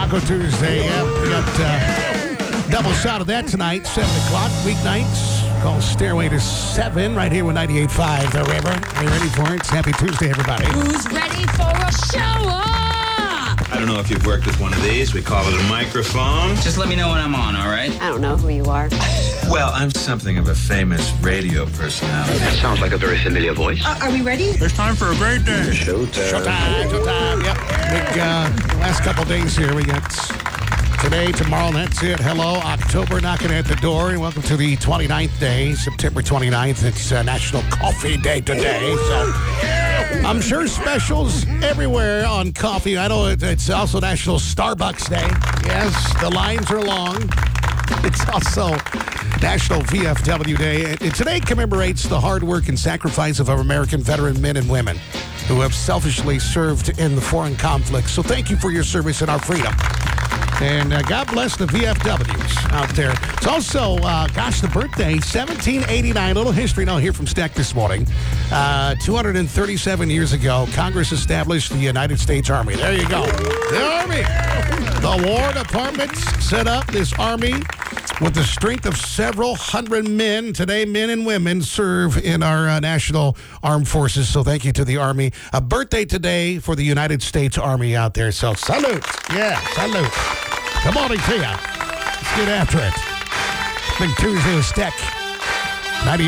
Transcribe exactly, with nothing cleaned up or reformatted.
Taco Tuesday, yeah. We got uh, double shot of that tonight, seven o'clock, weeknights. Called Stairway to seven, right here with ninety-eight point five The River. Are you ready for it? It's Happy Tuesday, everybody. Who's ready for a shower? I don't know if you've worked with one of these. We call it a microphone. Just let me know when I'm on, all right? I don't know who you are. Well, I'm something of a famous radio personality. That sounds like a very familiar voice. Uh, are we ready? It's time for a great day. Showtime. Showtime, showtime, yep. Big, uh, last couple days here, we got today, tomorrow, and that's it. Hello, October knocking at the door, and welcome to the twenty-ninth day, September twenty-ninth. It's uh, National Coffee Day today, so I'm sure specials everywhere on coffee. I know it, it's also National Starbucks Day. Yes, the lines are long. It's also National V F W Day. And today commemorates the hard work and sacrifice of our American veteran men and women who have selfishly served in the foreign conflicts. So thank you for your service and our freedom. And uh, God bless the V F Ws out there. It's also, uh, gosh, the birthday, seventeen eighty-nine. A little history now here from Steck this morning. Uh, two hundred thirty-seven years ago, Congress established the United States Army. There you go. The Army. The War Department set up this Army with the strength of several hundred men. Today, men and women serve in our uh, national armed forces. So thank you to the Army. A birthday today for the United States Army out there. So salute. Yeah, salute. Good morning to you. Let's get after it. Big Tuesday with Steck.